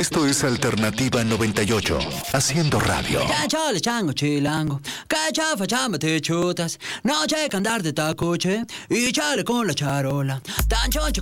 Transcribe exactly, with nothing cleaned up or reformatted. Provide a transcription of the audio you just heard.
Esto es Alternativa noventa y ocho, haciendo radio. Ya chale chango chilango, cachafa chamba te chutas, no che que andar de tacoche y chale con la charola, tan choncho